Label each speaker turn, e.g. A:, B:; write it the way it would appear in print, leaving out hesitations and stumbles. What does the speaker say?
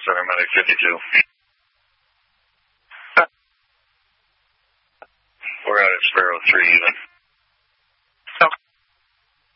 A: Center, Medic 52. We're out at Sparrow 3 even.